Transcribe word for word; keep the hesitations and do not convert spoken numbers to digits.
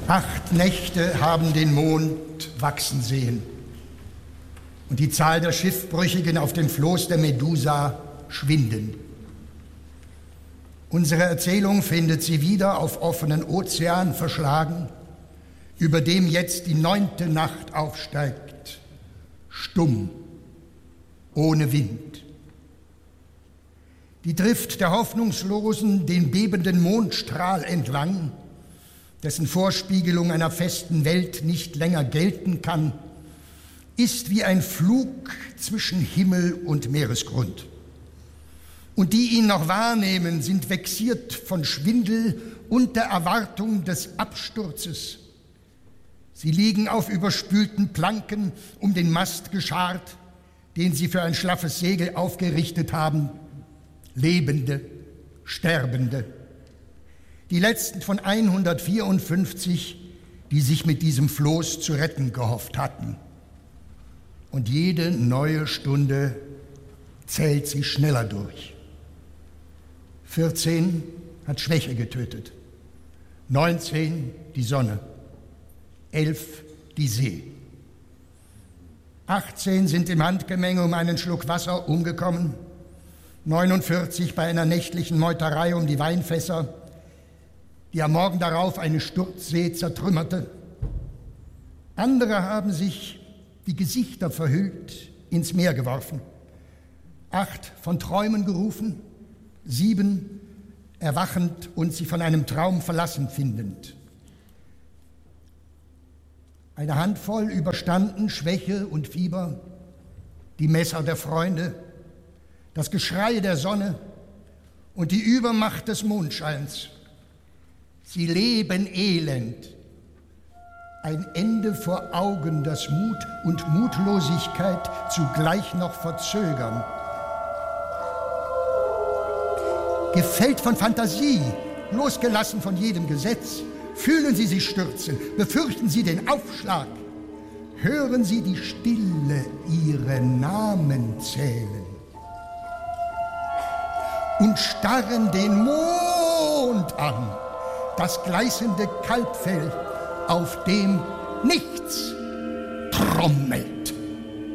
Acht Nächte haben den Mond wachsen sehen und die Zahl der Schiffbrüchigen auf dem Floß der Medusa schwinden. Unsere Erzählung findet sie wieder auf offenen Ozean verschlagen, über dem jetzt die neunte Nacht aufsteigt, stumm, ohne Wind. Die trifft der Hoffnungslosen den bebenden Mondstrahl entlang, dessen Vorspiegelung einer festen Welt nicht länger gelten kann, ist wie ein Flug zwischen Himmel und Meeresgrund. Und die ihn noch wahrnehmen, sind vexiert von Schwindel und der Erwartung des Absturzes. Sie liegen auf überspülten Planken um den Mast geschart, den sie für ein schlaffes Segel aufgerichtet haben. Lebende, Sterbende. Die letzten von hundertvierundfünfzig, die sich mit diesem Floß zu retten gehofft hatten. Und jede neue Stunde zählt sie schneller durch. vierzehn hat Schwäche getötet, neunzehn die Sonne, elf die See. achtzehn sind im Handgemenge um einen Schluck Wasser umgekommen, neunundvierzig bei einer nächtlichen Meuterei um die Weinfässer, die am Morgen darauf eine Sturzsee zertrümmerte. Andere haben sich die Gesichter verhüllt ins Meer geworfen. Acht von Träumen gerufen, sieben erwachend und sie von einem Traum verlassen findend. Eine Handvoll überstanden Schwäche und Fieber, die Messer der Freunde, das Geschrei der Sonne und die Übermacht des Mondscheins. Sie leben elend. Ein Ende vor Augen, das Mut und Mutlosigkeit zugleich noch verzögern. Gefällt von Fantasie, losgelassen von jedem Gesetz, fühlen Sie sich stürzen, befürchten Sie den Aufschlag, hören Sie die Stille ihre Namen zählen und starren den Mond an, das gleißende Kalbfell, auf dem nichts trommelt.